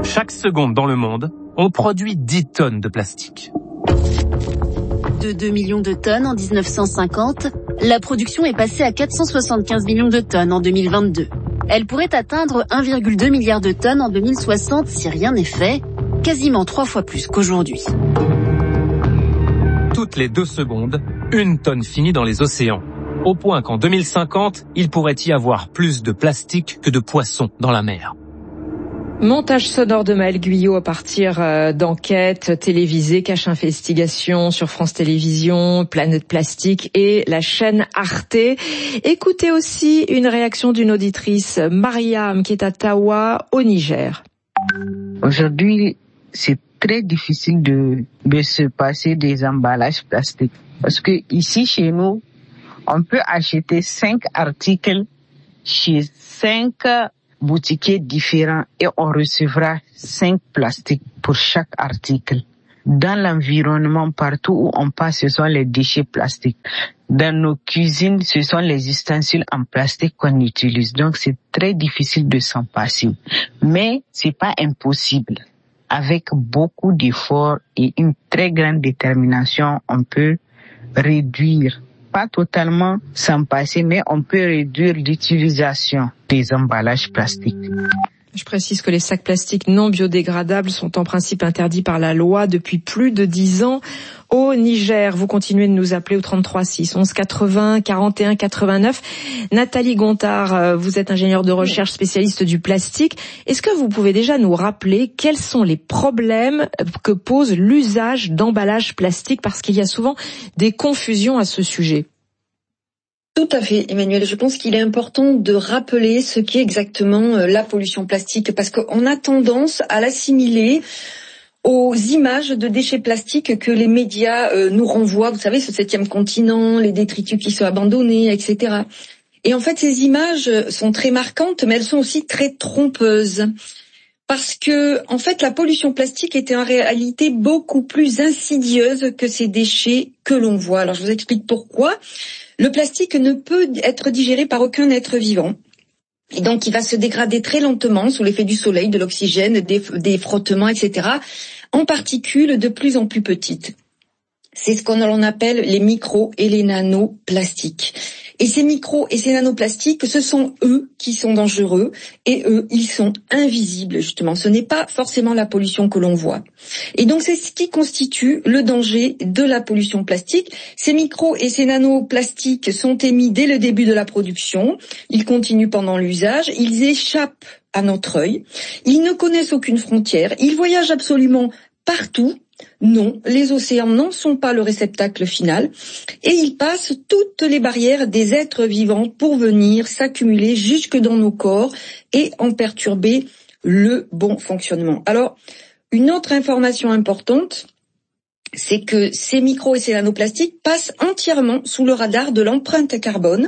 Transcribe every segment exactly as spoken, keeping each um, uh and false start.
Chaque seconde dans le monde, on produit dix tonnes de plastique. De deux millions de tonnes en dix-neuf cent cinquante, la production est passée à quatre cent soixante-quinze millions de tonnes en deux mille vingt-deux. Elle pourrait atteindre un virgule deux milliard de tonnes en deux mille soixante si rien n'est fait, quasiment trois fois plus qu'aujourd'hui. Toutes les deux secondes, une tonne finit dans les océans. Au point qu'en deux mille cinquante, il pourrait y avoir plus de plastique que de poissons dans la mer. Montage sonore de Maël Guyot à partir d'enquêtes télévisées, Cache Investigation sur France Télévisions, Planète Plastique et la chaîne Arte. Écoutez aussi une réaction d'une auditrice, Mariam, qui est à Tawa, au Niger. Aujourd'hui, c'est très difficile de, de se passer des emballages plastiques. Parce que ici, chez nous, on peut acheter cinq articles chez cinq boutiquiers différents et on recevra cinq plastiques pour chaque article. Dans l'environnement, partout où on passe, ce sont les déchets plastiques. Dans nos cuisines, ce sont les ustensiles en plastique qu'on utilise. Donc, c'est très difficile de s'en passer. Mais c'est pas impossible. Avec beaucoup d'efforts et une très grande détermination, on peut réduire, pas totalement s'en passer, mais on peut réduire l'utilisation des emballages plastiques. Je précise que les sacs plastiques non biodégradables sont en principe interdits par la loi depuis plus de dix ans au Niger. Vous continuez de nous appeler au trente-trois six onze quatre-vingts quarante et un quatre-vingt-neuf. Nathalie Gontard, vous êtes ingénieure de recherche spécialiste du plastique. Est-ce que vous pouvez déjà nous rappeler quels sont les problèmes que pose l'usage d'emballages plastiques, parce qu'il y a souvent des confusions à ce sujet? Tout à fait, Emmanuel. Je pense qu'il est important de rappeler ce qu'est exactement la pollution plastique, parce qu'on a tendance à l'assimiler aux images de déchets plastiques que les médias euh, nous renvoient. Vous savez, ce septième continent, les détritus qui sont abandonnés, et cetera. Et en fait, ces images sont très marquantes, mais elles sont aussi très trompeuses. Parce que, en fait, la pollution plastique est en réalité beaucoup plus insidieuse que ces déchets que l'on voit. Alors, je vous explique pourquoi. Le plastique ne peut être digéré par aucun être vivant. Et donc, il va se dégrader très lentement sous l'effet du soleil, de l'oxygène, des, des frottements, et cetera, en particules de plus en plus petites. C'est ce qu'on appelle les micros et les nanoplastiques. Et ces micros et ces nanoplastiques, ce sont eux qui sont dangereux et eux, ils sont invisibles justement. Ce n'est pas forcément la pollution que l'on voit. Et donc c'est ce qui constitue le danger de la pollution plastique. Ces micros et ces nanoplastiques sont émis dès le début de la production. Ils continuent pendant l'usage. Ils échappent à notre œil. Ils ne connaissent aucune frontière. Ils voyagent absolument partout. Non, les océans n'en sont pas le réceptacle final et ils passent toutes les barrières des êtres vivants pour venir s'accumuler jusque dans nos corps et en perturber le bon fonctionnement. Alors, une autre information importante, c'est que ces micros et ces nanoplastiques passent entièrement sous le radar de l'empreinte carbone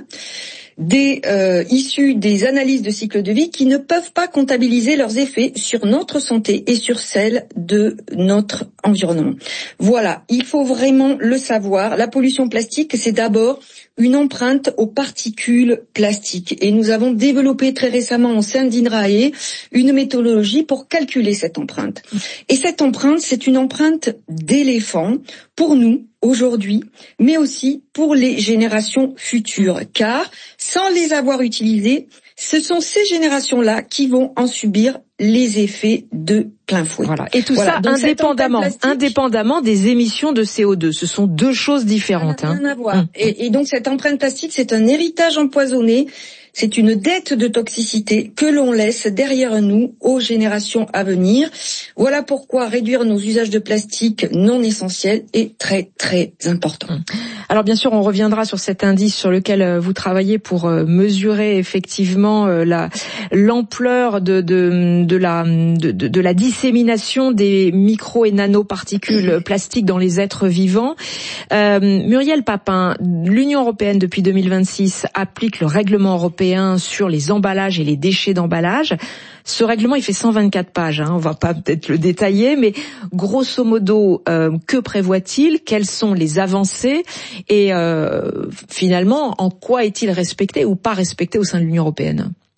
des euh, issus des analyses de cycle de vie qui ne peuvent pas comptabiliser leurs effets sur notre santé et sur celle de notre environnement. Voilà, il faut vraiment le savoir. La pollution plastique, c'est d'abord une empreinte aux particules plastiques. Et nous avons développé très récemment au sein d'INRAE une méthodologie pour calculer cette empreinte. Et cette empreinte, c'est une empreinte d'éléphant pour nous, aujourd'hui, mais aussi pour les générations futures. Car, sans les avoir utilisées, ce sont ces générations-là qui vont en subir les effets de plein fouet. Voilà. Et tout voilà. ça Donc, indépendamment, indépendamment des émissions de C O deux. Ce sont deux choses différentes. Ça n'a rien hein. à voir. Hum. Et, et donc cette empreinte plastique, c'est un héritage empoisonné. C'est une dette de toxicité que l'on laisse derrière nous aux générations à venir. Voilà pourquoi réduire nos usages de plastique non essentiels est très très important. Alors bien sûr, on reviendra sur cet indice sur lequel vous travaillez pour mesurer effectivement la l'ampleur de de de la de, de, de la dissémination des micro et nanoparticules plastiques dans les êtres vivants. Euh, Muriel Papin, l'Union européenne depuis deux mille vingt-six applique le règlement européen sur les emballages et les déchets d'emballage. Ce règlement, il fait cent vingt-quatre pages, hein, on va pas peut-être le détailler, mais grosso modo, euh, que prévoit-il? Quelles sont les avancées? Et euh, finalement, en quoi est-il respecté ou pas respecté au sein de l'Union européenne?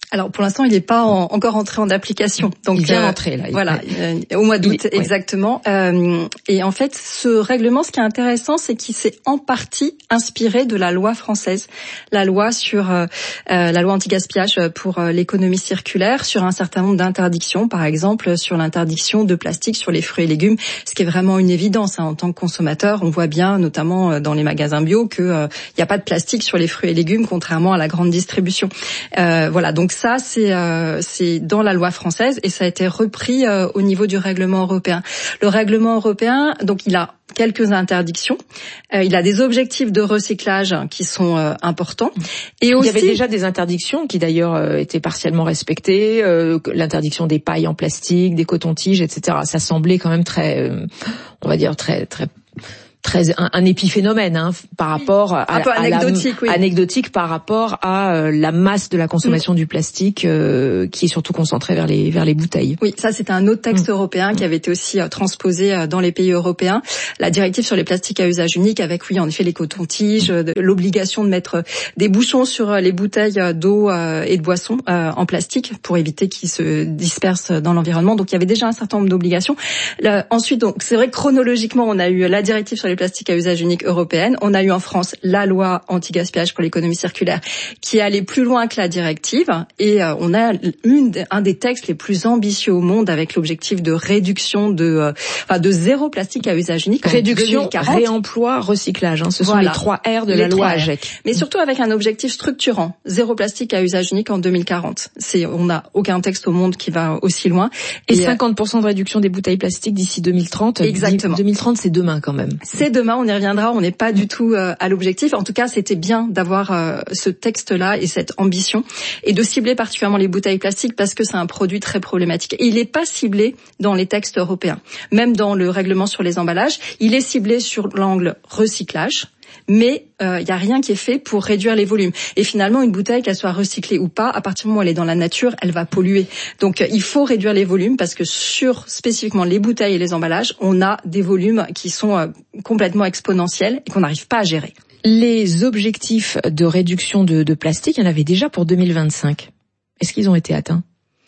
Alors pour l'instant, il n'est pas en, encore entré en application. Donc il vient euh, d'entrer là. Voilà, euh, au mois d'août il, exactement. Ouais. Euh, et en fait, ce règlement, ce qui est intéressant, c'est qu'il s'est en partie inspiré de la loi française, la loi sur euh, euh, la loi anti-gaspillage pour euh, l'économie circulaire, sur un certain nombre d'interdictions, par exemple sur l'interdiction de plastique sur les fruits et légumes, ce qui est vraiment une évidence hein, en tant que consommateur. On voit bien, notamment dans les magasins bio, que il euh, n'y a pas de plastique sur les fruits et légumes, contrairement à la grande distribution. Euh, voilà, donc ça, c'est, euh, c'est dans la loi française et ça a été repris euh, au niveau du règlement européen. Le règlement européen, donc il a quelques interdictions. Euh, il a des objectifs de recyclage qui sont euh, importants. Et aussi, il y avait déjà des interdictions qui d'ailleurs euh, étaient partiellement respectées. Euh, l'interdiction des pailles en plastique, des cotons-tiges, et cetera. Ça semblait quand même très, euh, on va dire très très. Très un, un épiphénomène hein, par rapport à, un peu anecdotique, à la, oui. anecdotique par rapport à euh, la masse de la consommation mmh. du plastique euh, qui est surtout concentrée vers les vers les bouteilles. Oui, ça c'était un autre texte mmh. européen qui avait été aussi euh, transposé euh, dans les pays européens. La directive sur les plastiques à usage unique avec oui en effet les cotons-tiges, mmh. l'obligation de mettre des bouchons sur les bouteilles d'eau euh, et de boissons euh, en plastique pour éviter qu'ils se dispersent dans l'environnement. Donc il y avait déjà un certain nombre d'obligations. Là, ensuite, donc c'est vrai que chronologiquement on a eu la directive sur les plastiques à usage unique européenne. On a eu en France la loi anti-gaspillage pour l'économie circulaire qui est allée plus loin que la directive et euh, on a une, un des textes les plus ambitieux au monde avec l'objectif de réduction de, euh, enfin de zéro plastique à usage unique. Réduction, réemploi, recyclage. Hein, ce sont voilà. les trois R de les la loi A G E C. Mais surtout avec un objectif structurant. Zéro plastique à usage unique en deux mille quarante. C'est, on n'a aucun texte au monde qui va aussi loin. Et, et cinquante pour cent de réduction des bouteilles plastiques d'ici deux mille trente. Exactement. deux mille trente, c'est demain quand même. C'est demain, on y reviendra, on n'est pas du tout euh, à l'objectif. En tout cas, c'était bien d'avoir euh, ce texte-là et cette ambition et de cibler particulièrement les bouteilles plastiques parce que c'est un produit très problématique. Et il n'est pas ciblé dans les textes européens. Même dans le règlement sur les emballages, il est ciblé sur l'angle recyclage. Mais il euh, n'y a rien qui est fait pour réduire les volumes. Et finalement, une bouteille, qu'elle soit recyclée ou pas, à partir du moment où elle est dans la nature, elle va polluer. Donc, euh, il faut réduire les volumes parce que sur spécifiquement les bouteilles et les emballages, on a des volumes qui sont euh, complètement exponentiels et qu'on n'arrive pas à gérer. Les objectifs de réduction de, de plastique, il y en avait déjà pour deux mille vingt-cinq. Est-ce qu'ils ont été atteints ?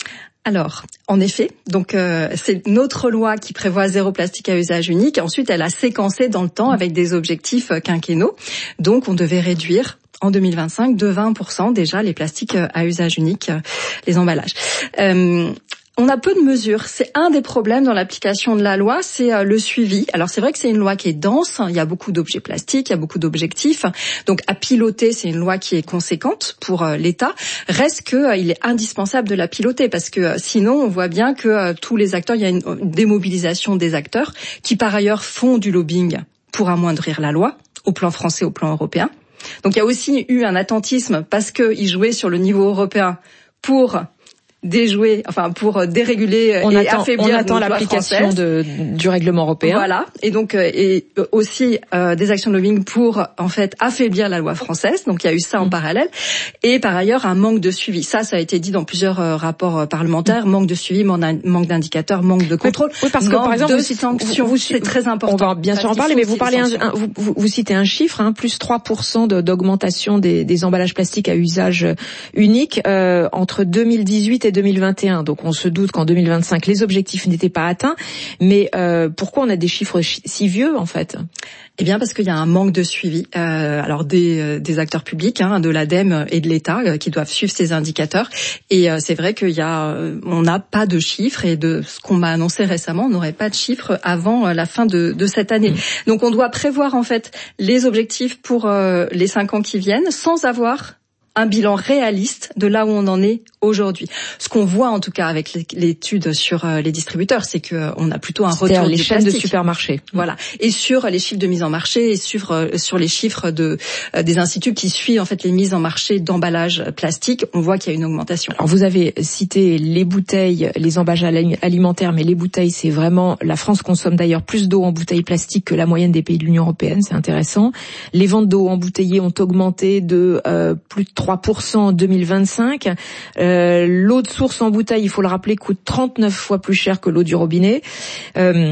Alors, en effet, donc euh, c'est notre loi qui prévoit zéro plastique à usage unique. Ensuite, elle a séquencé dans le temps avec des objectifs quinquennaux. Donc, on devait réduire en deux mille vingt-cinq de vingt pour cent déjà les plastiques à usage unique, les emballages. Euh, On a peu de mesures. C'est un des problèmes dans l'application de la loi, c'est le suivi. Alors c'est vrai que c'est une loi qui est dense, il y a beaucoup d'objets plastiques, il y a beaucoup d'objectifs. Donc à piloter, c'est une loi qui est conséquente pour l'État. Reste que il est indispensable de la piloter parce que sinon on voit bien que tous les acteurs, il y a une démobilisation des acteurs qui par ailleurs font du lobbying pour amoindrir la loi, au plan français, au plan européen. Donc il y a aussi eu un attentisme parce qu'ils jouaient sur le niveau européen pour déjouer, enfin pour déréguler on et attend, affaiblir on attend l'application de, du règlement européen. Voilà, et donc et aussi euh, des actions de lobbying pour en fait affaiblir la loi française. Donc il y a eu ça en mmh. parallèle. Et par ailleurs un manque de suivi. Ça, ça a été dit dans plusieurs euh, rapports parlementaires. Mmh. Manque de suivi, manque d'indicateurs, manque de contrôle. Oui, parce que par exemple, de vous, sanctions, vous, vous, c'est très important. On va bien sûr en parler, mais vous parlez, un, un, vous, vous, vous citez un chiffre, hein, plus trois pour cent de, d'augmentation des, des emballages plastiques à usage unique euh, entre deux mille dix-huit et deux mille vingt et un. Donc on se doute qu'en deux mille vingt-cinq, les objectifs n'étaient pas atteints. Mais euh, pourquoi on a des chiffres si vieux, en fait ? Eh bien, parce qu'il y a un manque de suivi. Euh, alors des, des acteurs publics, hein, de l'ADEME et de l'État, euh, qui doivent suivre ces indicateurs. Et euh, c'est vrai qu'il y a, euh, on n'a pas de chiffres. Et de ce qu'on m'a annoncé récemment, on n'aurait pas de chiffres avant euh, la fin de, de cette année. Mmh. Donc on doit prévoir en fait les objectifs pour euh, les cinq ans qui viennent, sans avoir un bilan réaliste de là où on en est aujourd'hui. Ce qu'on voit en tout cas avec l'étude sur les distributeurs, c'est que on a plutôt un retour les du chaînes plastique. de supermarchés. Voilà. Et sur les chiffres de mise en marché et sur sur les chiffres de des instituts qui suivent en fait les mises en marché d'emballages plastiques, on voit qu'il y a une augmentation. Alors vous avez cité les bouteilles, les emballages alimentaires, mais les bouteilles, c'est vraiment, la France consomme d'ailleurs plus d'eau en bouteilles plastiques que la moyenne des pays de l'Union européenne, c'est intéressant. Les ventes d'eau embouteillée ont augmenté de euh, plus de trois pour cent en deux mille vingt-cinq. Euh, l'eau de source en bouteille, il faut le rappeler, coûte trente-neuf fois plus cher que l'eau du robinet. Euh,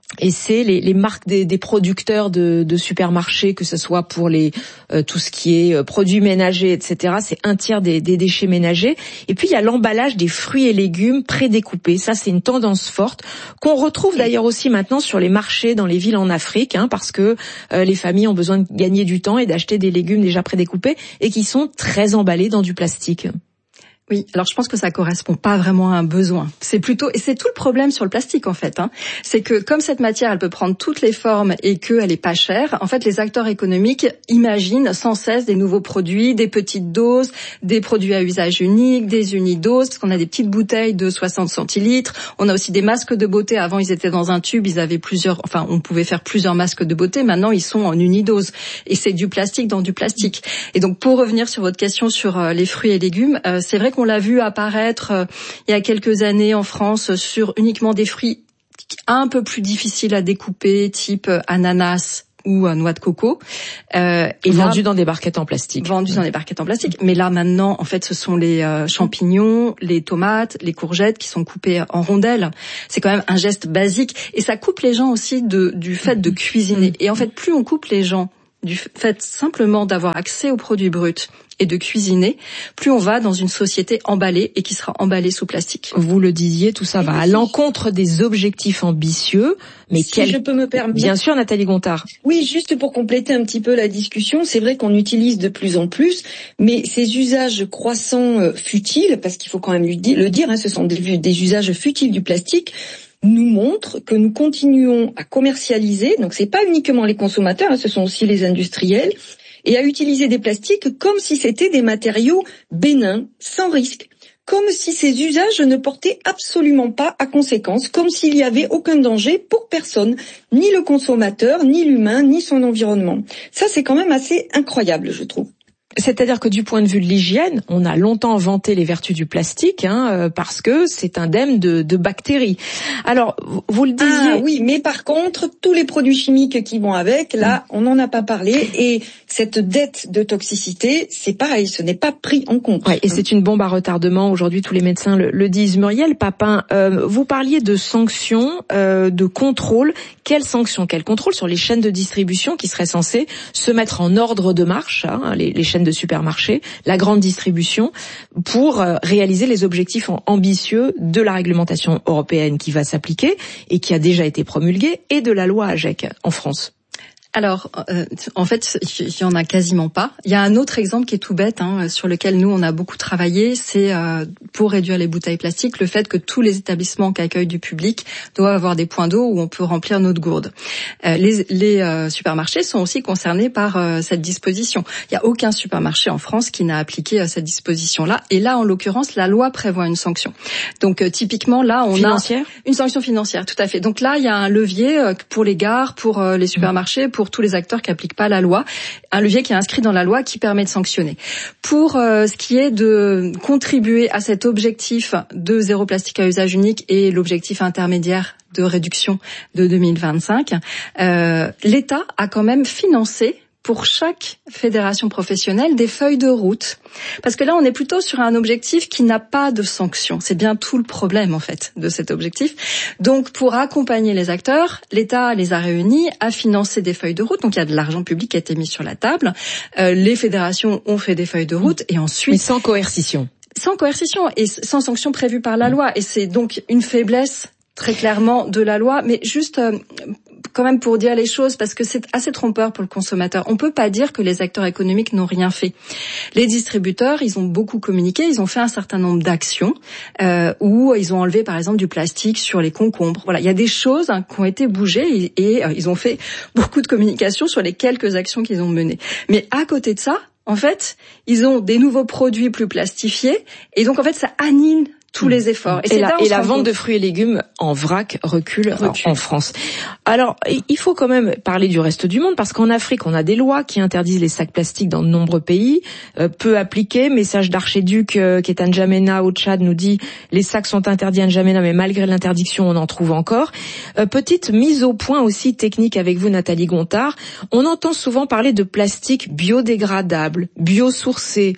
Et c'est les, les marques des, des producteurs de, de supermarchés, que ce soit pour les euh, tout ce qui est euh, produits ménagers, et cetera. C'est un tiers des, des déchets ménagers. Et puis il y a l'emballage des fruits et légumes prédécoupés. Ça, c'est une tendance forte qu'on retrouve d'ailleurs aussi maintenant sur les marchés dans les villes en Afrique, hein, parce que euh, les familles ont besoin de gagner du temps et d'acheter des légumes déjà prédécoupés et qui sont très emballés dans du plastique. Oui, alors je pense que ça correspond pas vraiment à un besoin. C'est plutôt, et c'est tout le problème sur le plastique en fait, hein. C'est que comme cette matière, elle peut prendre toutes les formes et qu'elle est pas chère, en fait les acteurs économiques imaginent sans cesse des nouveaux produits, des petites doses, des produits à usage unique, des unidoses, parce qu'on a des petites bouteilles de soixante centilitres. On a aussi des masques de beauté. Avant ils étaient dans un tube, ils avaient plusieurs, enfin on pouvait faire plusieurs masques de beauté. Maintenant ils sont en unidose et c'est du plastique dans du plastique. Et donc pour revenir sur votre question sur les fruits et légumes, euh, c'est vrai que on l'a vu apparaître euh, il y a quelques années en France sur uniquement des fruits un peu plus difficiles à découper, type euh, ananas ou euh, noix de coco. Euh, et vendus dans des barquettes en plastique. Vendus dans des barquettes en plastique. Mais là, maintenant, en fait, ce sont les euh, champignons, les tomates, les courgettes qui sont coupées en rondelles. C'est quand même un geste basique. Et ça coupe les gens aussi de, du fait de cuisiner. Et en fait, plus on coupe les gens du fait simplement d'avoir accès aux produits bruts et de cuisiner, plus on va dans une société emballée et qui sera emballée sous plastique. Vous le disiez, tout ça va à l'encontre des objectifs ambitieux. Mais si quel... je peux me permettre. Bien sûr, Nathalie Gontard. Oui, juste pour compléter un petit peu la discussion, c'est vrai qu'on utilise de plus en plus, mais ces usages croissants euh, futiles, parce qu'il faut quand même le dire, hein, ce sont des, des usages futiles du plastique, nous montre que nous continuons à commercialiser, donc c'est pas uniquement les consommateurs, hein, ce sont aussi les industriels, et à utiliser des plastiques comme si c'était des matériaux bénins, sans risque, comme si ces usages ne portaient absolument pas à conséquence, comme s'il n'y avait aucun danger pour personne, ni le consommateur, ni l'humain, ni son environnement. Ça, c'est quand même assez incroyable, je trouve. C'est-à-dire que du point de vue de l'hygiène, on a longtemps vanté les vertus du plastique, hein, parce que c'est indemne de, de bactéries. Alors, vous le disiez... Ah oui, mais par contre, tous les produits chimiques qui vont avec, là, on n'en a pas parlé. Et cette dette de toxicité, c'est pareil, ce n'est pas pris en compte. Ouais, et c'est une bombe à retardement. Aujourd'hui, tous les médecins le, le disent. Muriel Papin, euh, vous parliez de sanctions, euh, de contrôle. Quelles sanctions, quel contrôle sur les chaînes de distribution qui seraient censées se mettre en ordre de marche, hein, les, les chaînes de supermarchés, la grande distribution, pour euh, réaliser les objectifs ambitieux de la réglementation européenne qui va s'appliquer et qui a déjà été promulguée, et de la loi AGEC en France? Alors, euh, en fait, il y en a quasiment pas. Il y a un autre exemple qui est tout bête, hein, sur lequel nous on a beaucoup travaillé, c'est euh, pour réduire les bouteilles plastiques, le fait que tous les établissements qui accueillent du public doivent avoir des points d'eau où on peut remplir notre gourde. Euh, les les euh, supermarchés sont aussi concernés par euh, cette disposition. Il n'y a aucun supermarché en France qui n'a appliqué euh, cette disposition-là. Et là, en l'occurrence, la loi prévoit une sanction. Donc, euh, typiquement, là, on financière a une sanction financière, tout à fait. Donc là, il y a un levier euh, pour les gares, pour euh, les supermarchés, pour pour tous les acteurs qui appliquent pas la loi, un levier qui est inscrit dans la loi qui permet de sanctionner. Pour euh, ce qui est de contribuer à cet objectif de zéro plastique à usage unique et l'objectif intermédiaire de réduction de deux mille vingt-cinq, euh, l'État a quand même financé pour chaque fédération professionnelle des feuilles de route. Parce que là, on est plutôt sur un objectif qui n'a pas de sanction. C'est bien tout le problème, en fait, de cet objectif. Donc, pour accompagner les acteurs, l'État les a réunis, a financé des feuilles de route. Donc, il y a de l'argent public qui a été mis sur la table. Euh, les fédérations ont fait des feuilles de route et ensuite... Mais sans coercition. Sans coercition et sans sanction prévue par la loi. Et c'est donc une faiblesse, très clairement, de la loi. Mais juste... Euh, quand même pour dire les choses, parce que c'est assez trompeur pour le consommateur. On peut pas dire que les acteurs économiques n'ont rien fait. Les distributeurs, ils ont beaucoup communiqué, ils ont fait un certain nombre d'actions euh, où ils ont enlevé par exemple du plastique sur les concombres. Voilà, il y a des choses hein, qui ont été bougées et, et euh, ils ont fait beaucoup de communication sur les quelques actions qu'ils ont menées. Mais à côté de ça, en fait, ils ont des nouveaux produits plus plastifiés et donc en fait ça annule tous les efforts. Et, et la, et la vente de fruits et légumes en vrac recule, recule en France. Alors, il faut quand même parler du reste du monde, parce qu'en Afrique, on a des lois qui interdisent les sacs plastiques dans de nombreux pays, euh, peu appliqués. Message d'Archéduc euh, qui est à N'Djamena au Tchad nous dit les sacs sont interdits à N'Djamena, mais malgré l'interdiction, on en trouve encore. Euh, petite mise au point aussi technique avec vous, Nathalie Gontard. On entend souvent parler de plastique biodégradable, biosourcé,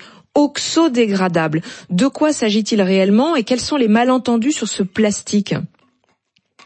oxodégradable. De quoi s'agit-il réellement et quels sont les malentendus sur ce plastique ?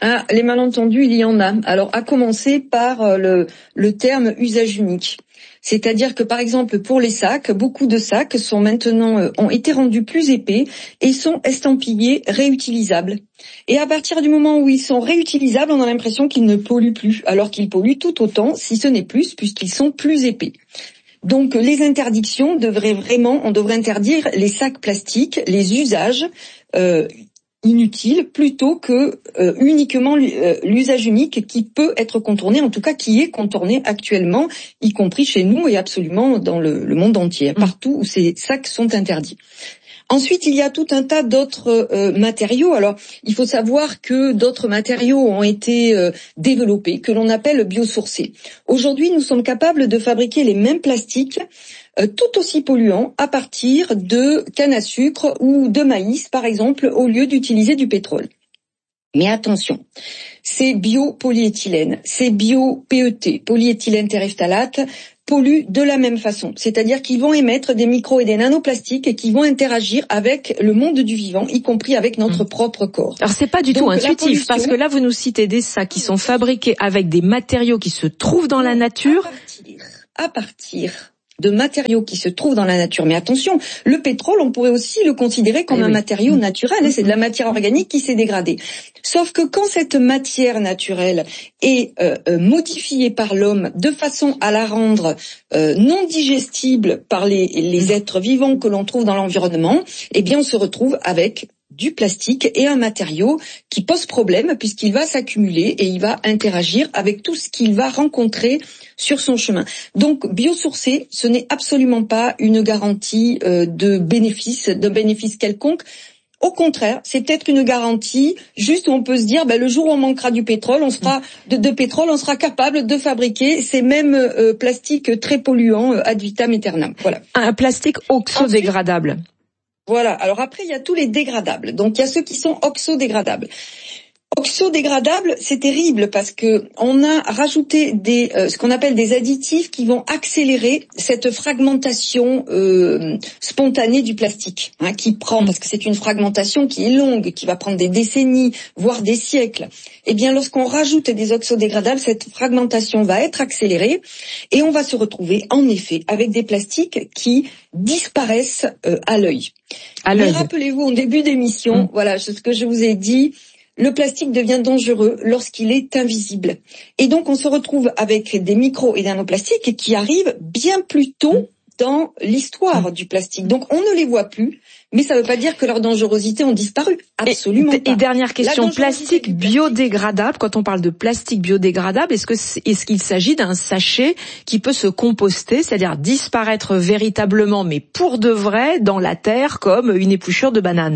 Ah, les malentendus, il y en a. Alors, à commencer par le, le terme usage unique. C'est-à-dire que, par exemple, pour les sacs, beaucoup de sacs sont maintenant euh, ont été rendus plus épais et sont estampillés réutilisables. Et à partir du moment où ils sont réutilisables, on a l'impression qu'ils ne polluent plus, alors qu'ils polluent tout autant, si ce n'est plus, puisqu'ils sont plus épais. Donc, les interdictions devraient vraiment, on devrait interdire les sacs plastiques, les usages euh, inutile plutôt que euh, uniquement l'usage unique qui peut être contourné, en tout cas qui est contourné actuellement, y compris chez nous et absolument dans le, le monde entier, partout où ces sacs sont interdits. Ensuite, il y a tout un tas d'autres euh, matériaux. Alors, il faut savoir que d'autres matériaux ont été euh, développés, que l'on appelle biosourcés. Aujourd'hui, nous sommes capables de fabriquer les mêmes plastiques euh, tout aussi polluants à partir de canne à sucre ou de maïs, par exemple, au lieu d'utiliser du pétrole. Mais attention, c'est biopolyéthylène, c'est bio-P E T, polyéthylène terephthalate, polluent de la même façon. C'est-à-dire qu'ils vont émettre des micros et des nanoplastiques et qui vont interagir avec le monde du vivant, y compris avec notre mmh. propre corps. Alors c'est pas du Donc, tout intuitif, pollution, parce que là vous nous citez des sacs qui sont fabriqués avec des matériaux qui se trouvent dans la nature. À partir, à partir de matériaux qui se trouvent dans la nature. Mais attention, le pétrole, on pourrait aussi le considérer comme eh un oui. matériau naturel, hein, c'est de la matière organique qui s'est dégradée. Sauf que quand cette matière naturelle est euh, euh, modifiée par l'homme de façon à la rendre euh, non digestible par les, les êtres vivants que l'on trouve dans l'environnement, eh bien on se retrouve avec du plastique et un matériau qui pose problème puisqu'il va s'accumuler et il va interagir avec tout ce qu'il va rencontrer sur son chemin. Donc biosourcé, ce n'est absolument pas une garantie euh, de bénéfice, de bénéfice quelconque. Au contraire, c'est peut-être une garantie juste où on peut se dire, ben, le jour où on manquera du pétrole, on sera de, de pétrole, on sera capable de fabriquer ces mêmes euh, plastiques très polluants euh, ad vitam aeternam. Voilà. Un plastique oxodégradable. Ensuite, voilà. Alors après, il y a tous les dégradables. Donc il y a ceux qui sont oxodégradables. Oxodégradable, c'est terrible parce que on a rajouté des euh, ce qu'on appelle des additifs qui vont accélérer cette fragmentation euh, spontanée du plastique, hein, qui prend parce que c'est une fragmentation qui est longue, qui va prendre des décennies, voire des siècles. Eh bien, lorsqu'on rajoute des oxodégradables, cette fragmentation va être accélérée et on va se retrouver en effet avec des plastiques qui disparaissent euh, à l'œil. À l'œil. Mais rappelez-vous en début d'émission, mmh. voilà, ce que je vous ai dit. Le plastique devient dangereux lorsqu'il est invisible. Et donc, on se retrouve avec des micros et nanoplastiques qui arrivent bien plus tôt dans l'histoire du plastique. Donc, on ne les voit plus, mais ça ne veut pas dire que leur dangerosité ont disparu. Absolument et, pas. Et dernière question, plastique biodégradable, quand on parle de plastique biodégradable, est-ce que c'est, est-ce qu'il s'agit d'un sachet qui peut se composter, c'est-à-dire disparaître véritablement, mais pour de vrai, dans la terre, comme une épluchure de banane ?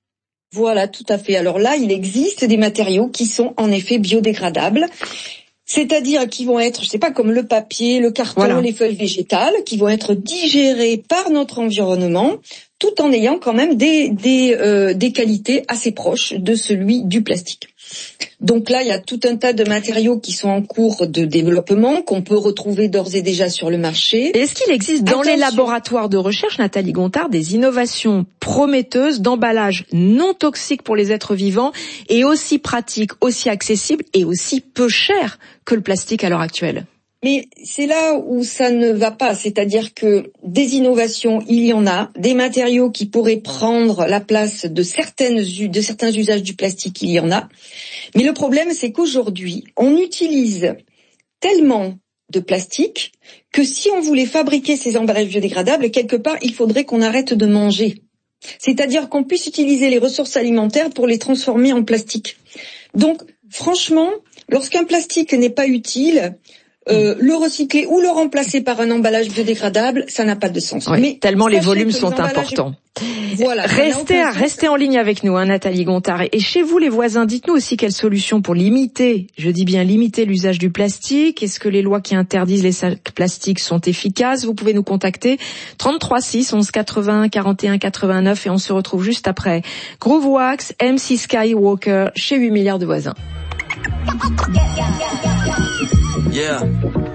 Voilà, tout à fait. Alors là, il existe des matériaux qui sont en effet biodégradables, c'est-à-dire qui vont être, je sais pas, comme le papier, le carton, voilà. les feuilles végétales, qui vont être digérés par notre environnement, tout en ayant quand même des des euh, des qualités assez proches de celui du plastique. Donc là, il y a tout un tas de matériaux qui sont en cours de développement, qu'on peut retrouver d'ores et déjà sur le marché. Et est-ce qu'il existe dans Attention. les laboratoires de recherche, Nathalie Gontard, des innovations prometteuses d'emballage non toxiques pour les êtres vivants et aussi pratiques, aussi accessibles et aussi peu chères que le plastique à l'heure actuelle ? Mais c'est là où ça ne va pas, c'est-à-dire que des innovations, il y en a, des matériaux qui pourraient prendre la place de certaines de certains usages du plastique, il y en a. Mais le problème, c'est qu'aujourd'hui, on utilise tellement de plastique que si on voulait fabriquer ces emballages biodégradables, quelque part, il faudrait qu'on arrête de manger. C'est-à-dire qu'on puisse utiliser les ressources alimentaires pour les transformer en plastique. Donc, franchement, lorsqu'un plastique n'est pas utile, Euh, le recycler ou le remplacer par un emballage biodégradable, ça n'a pas de sens. Oui, mais tellement les volumes sont emballages... importants. Voilà. Restez, restez en ligne avec nous, hein, Nathalie Gontard. Et chez vous, les voisins, dites-nous aussi quelles solutions pour limiter, je dis bien limiter l'usage du plastique. Est-ce que les lois qui interdisent les sacs plastiques sont efficaces ? Vous pouvez nous contacter trente-trois six onze quatre-vingts quarante et un quatre-vingt-neuf et on se retrouve juste après Groovewax, M C Skywalker chez huit milliards de voisins. Yeah.